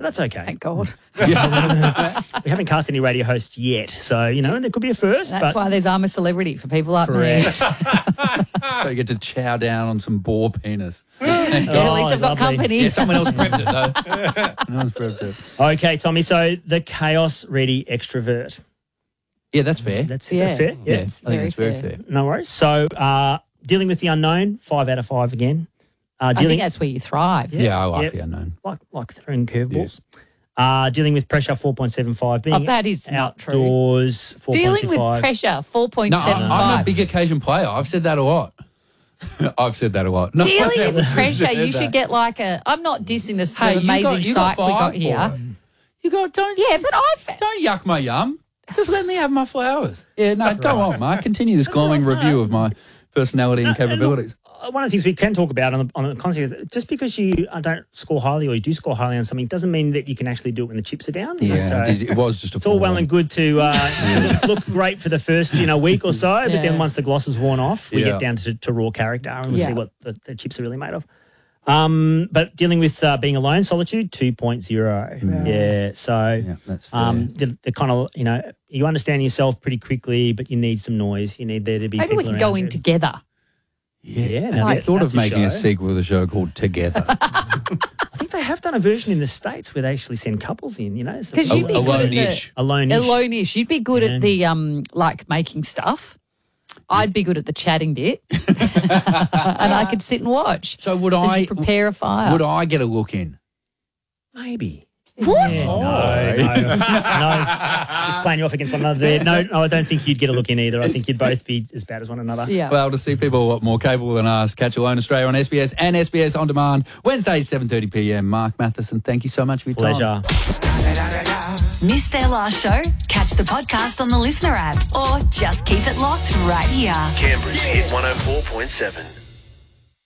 that's okay. Thank God. We haven't cast any radio hosts yet, so, there could be a first. That's why there's I'm a Celebrity for people like me. So you get to chow down on some boar penis. At least I've got lovely. company. Yeah, someone else prepped it, though. No one's prepped it. Okay, Tommy, so the chaos-ready extrovert. Yeah, that's fair. That's fair? Yeah, Yeah. I think it's very fair. No worries. So dealing with the unknown, 5 out of 5 again. I think that's where you thrive. Yeah, I like the unknown. Like throwing curveballs. Dealing with pressure, 4.75. Being that is not true. outdoors, 4.25. Dealing with pressure, 4.75. No, I'm a big occasion player. I've said that a lot. No, Dealing with pressure, you should get like a. I'm not dissing this Hey, amazing you got site we got 5 here. for it. You got don't. Yeah, but Don't yuck my yum. Just let me have my flowers. Yeah, no, go on, Mark. Continue this glowing review of my personality and capabilities. One of the things we can talk about on the concept is just because you don't score highly or you do score highly on something doesn't mean that you can actually do it when the chips are down. Yeah, So it was just a. it's all well and good to look great for the first week or so, but then once the gloss is worn off, we get down to raw character and we'll see what the chips are really made of. But dealing with being alone, solitude, 2.0. Yeah, so that's fair. the kind of, you understand yourself pretty quickly, but you need some noise. You need there to be maybe people we can around go you. in together. Yeah, I thought of making a show. sequel of the show called Together. I think they have done a version in the States where they actually send couples in, Because you'd be good at Alone-ish. Alone-ish. Alone-ish. You'd be good at the making stuff. I'd be good at the chatting bit, and I could sit and watch. So would Did I you prepare a fire? Would I get a look in? Maybe. What? Yeah, no. Just playing you off against one another there. No, I don't think you'd get a look in either. I think you'd both be as bad as one another. Yeah. Well, to see people a lot more capable than us, catch Alone Australia on SBS and SBS On Demand, Wednesdays, 7:30 p.m. Mark Matheson, thank you so much for your time. Pleasure. Missed their last show? Catch the podcast on the Listener app or just keep it locked right here. Canberra's Hit 104.7.